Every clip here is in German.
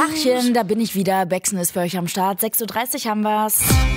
Tachchen, da bin ich wieder. Bexen ist für euch am Start. 6.30 Uhr haben wir's.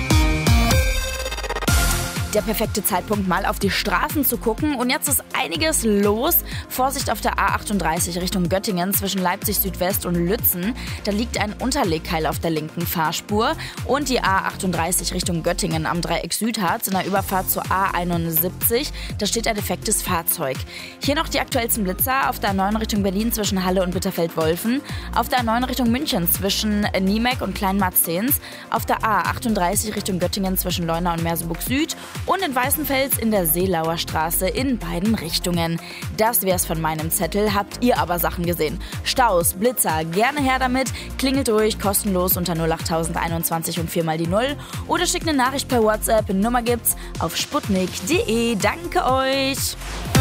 Der perfekte Zeitpunkt, mal auf die Straßen zu gucken. Und jetzt ist einiges los. Vorsicht auf der A38 Richtung Göttingen zwischen Leipzig Südwest und Lützen. Da liegt ein Unterlegkeil auf der linken Fahrspur. Und die A38 Richtung Göttingen am Dreieck Südharz in der Überfahrt zur A71. Da steht ein defektes Fahrzeug. Hier noch die aktuellsten Blitzer auf der A9 Richtung Berlin zwischen Halle und Bitterfeld-Wolfen. Auf der A9 Richtung München zwischen Niemek und Kleinmarzens. Auf der A38 Richtung Göttingen zwischen Leuna und Merseburg Süd. Und in Weißenfels in der Seelauer Straße in beiden Richtungen. Das wär's von meinem Zettel. Habt ihr aber Sachen gesehen? Staus, Blitzer, gerne her damit. Klingelt durch, kostenlos unter 08021 und 4 mal die 0. Oder schickt eine Nachricht per WhatsApp. Nummer gibt's auf sputnik.de. Danke euch!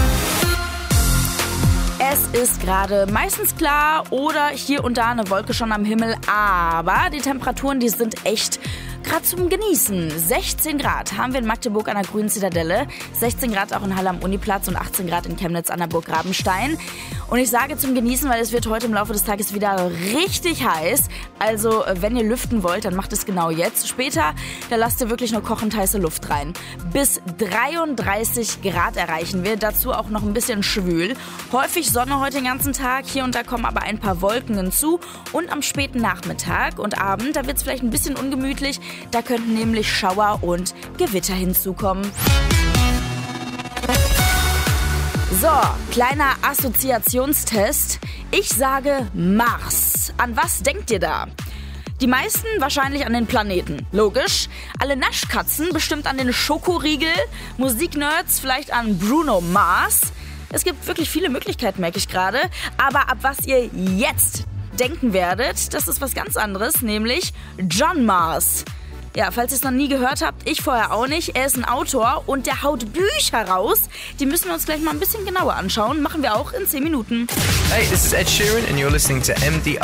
Es ist gerade meistens klar oder hier und da eine Wolke schon am Himmel, aber die Temperaturen, die sind echt gerade zum Genießen. 16 Grad haben wir in Magdeburg an der Grünen Zitadelle, 16 Grad auch in Halle am Uniplatz und 18 Grad in Chemnitz an der Burg Rabenstein. Und ich sage zum Genießen, weil es wird heute im Laufe des Tages wieder richtig heiß. Also wenn ihr lüften wollt, dann macht es genau jetzt. Später, da lasst ihr wirklich nur kochend heiße Luft rein. Bis 33 Grad erreichen wir, dazu auch noch ein bisschen schwül. Häufig Sonne heute den ganzen Tag, hier und da kommen aber ein paar Wolken hinzu. Und am späten Nachmittag und Abend, da wird es vielleicht ein bisschen ungemütlich. Da könnten nämlich Schauer und Gewitter hinzukommen. So, kleiner Assoziationstest. Ich sage Mars. An was denkt ihr da? Die meisten wahrscheinlich an den Planeten. Logisch. Alle Naschkatzen bestimmt an den Schokoriegel. Musiknerds vielleicht an Bruno Mars. Es gibt wirklich viele Möglichkeiten, merke ich gerade. Aber ab was ihr jetzt denken werdet, das ist was ganz anderes, nämlich John Mars. Ja, falls ihr es noch nie gehört habt, ich vorher auch nicht. Er ist ein Autor und der haut Bücher raus. Die müssen wir uns gleich mal ein bisschen genauer anschauen. Machen wir auch in 10 Minuten. Hey, this is Ed Sheeran and you're listening to MDR.